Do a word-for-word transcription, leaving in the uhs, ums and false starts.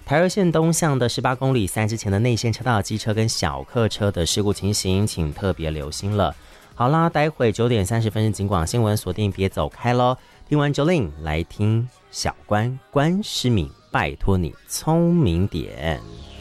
台二线东向的十八公里三之前的内线车道机车跟小客车的事故情形，请特别留心了。好啦，待会九点三十分警广新闻，锁定别走开咯。听完 Jolin 来听小关关诗敏，拜托你聪明点。